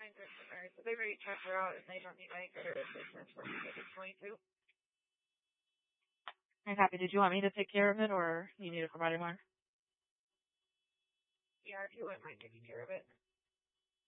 Alright, so they already checked her out and they don't need any further assistance for 22. I'm happy. Did you want me to take care of it or you need a provider more? Yeah, if you wouldn't mind taking care of it.